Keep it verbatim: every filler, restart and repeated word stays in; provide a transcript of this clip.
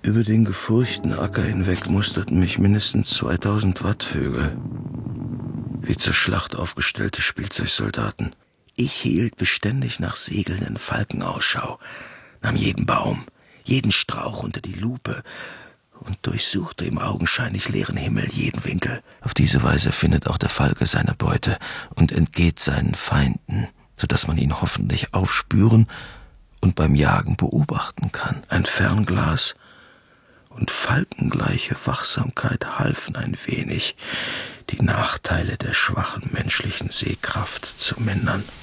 Über den gefurchten Acker hinweg musterten mich mindestens zweitausend Wattvögel, wie zur Schlacht aufgestellte Spielzeugsoldaten. Ich hielt beständig nach segelnden Falken Ausschau, nahm jeden Baum, jeden Strauch unter die Lupe und durchsuchte im augenscheinlich leeren Himmel jeden Winkel. Auf diese Weise findet auch der Falke seine Beute und entgeht seinen Feinden, so dass man ihn hoffentlich aufspüren und beim Jagen beobachten kann. Ein Fernglas und falkengleiche Wachsamkeit halfen ein wenig, die Nachteile der schwachen menschlichen Sehkraft zu mindern.